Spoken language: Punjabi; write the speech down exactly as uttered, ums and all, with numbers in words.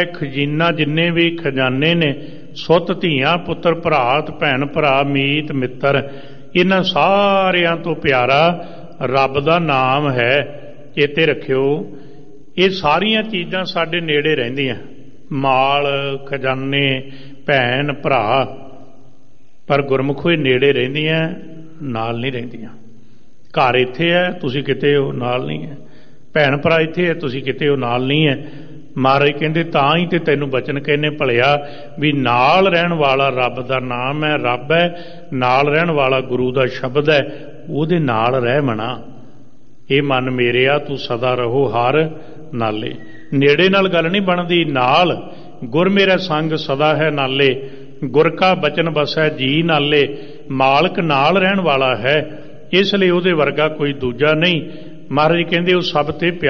ਖਜ਼ਾਨਾ ਜਿੰਨੇ ਵੀ ਖਜ਼ਾਨੇ ਨੇ, ਸੁੱਤ ਧੀਆਂ ਪੁੱਤਰ ਭਰਾਤ ਭੈਣ ਭਰਾ ਮੀਤ ਮਿੱਤਰ, ਇਹਨਾਂ ਸਾਰਿਆਂ ਤੋਂ ਪਿਆਰਾ ਰੱਬ ਦਾ ਨਾਮ ਹੈ। ਚੇਤੇ ਰੱਖਿਓ, ਇਹ ਸਾਰੀਆਂ ਚੀਜ਼ਾਂ ਸਾਡੇ ਨੇੜੇ ਰਹਿੰਦੀਆਂ, ਮਾਲ ਖਜ਼ਾਨੇ ਭੈਣ ਭਰਾ, ਪਰ ਗੁਰਮੁਖੋ ਇਹ ਨੇੜੇ ਰਹਿੰਦੀਆਂ, ਨਾਲ ਨਹੀਂ ਰਹਿੰਦੀਆਂ। ਘਰ ਇੱਥੇ ਹੈ, ਤੁਸੀਂ ਕਿਤੇ ਹੋ, ਨਾਲ ਨਹੀਂ ਹੈ। ਭੈਣ ਭਰਾ ਇੱਥੇ ਹੈ, ਤੁਸੀਂ ਕਿਤੇ ਹੋ, ਨਾਲ ਨਹੀਂ ਹੈ। ਮਹਾਰਾਜ ਕਹਿੰਦੇ ਤਾਂ ਹੀ ਤੇ ਤੈਨੂੰ ਬਚਨ ਕਹਿੰਦੇ ਭਲਿਆ ਵੀ ਨਾਲ ਰਹਿਣ ਵਾਲਾ ਰੱਬ ਦਾ ਨਾਮ ਹੈ, ਰੱਬ ਹੈ, ਨਾਲ ਰਹਿਣ ਵਾਲਾ ਗੁਰੂ ਦਾ ਸ਼ਬਦ ਹੈ, ਉਹਦੇ ਨਾਲ ਰਹਿ ਮਣਾ। ਇਹ ਮਨ ਮੇਰਿਆ ਤੂੰ ਸਦਾ ਰਹੋ ਹਰ ਨਾਲੇ। ਨੇੜੇ ਨਾਲ ਗੱਲ ਨਹੀਂ ਬਣਦੀ, ਨਾਲ। ਗੁਰ ਮੇਰਾ ਸੰਗ ਸਦਾ ਹੈ ਨਾਲੇ, ਗੁਰ ਕਾ ਬਚਨ ਬਸੈ ਜੀ ਨਾਲੇ। ਮਾਲਕ ਨਾਲ ਰਹਿਣ ਵਾਲਾ ਹੈ, ਇਸ ਲਈ ਉਹਦੇ ਵਰਗਾ ਕੋਈ ਦੂਜਾ ਨਹੀਂ। ਮਹਾਰਾਜ ਕਹਿੰਦੇ ਉਹ ਸਭ ਤੇ ਪਿਆਰਾ